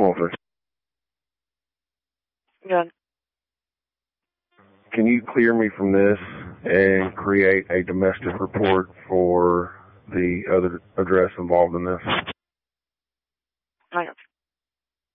12-3. Done. Can you clear me from this and create a domestic report for the other address involved in this?